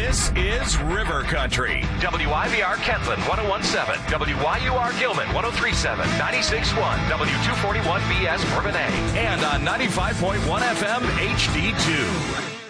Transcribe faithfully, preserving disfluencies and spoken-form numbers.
This is River Country. W I V R Kentland one oh one point seven, W Y U R Gilman one oh three point seven, ninety-six point one, W two forty-one B S Bourbonnais, And on ninety-five point one F M H D two.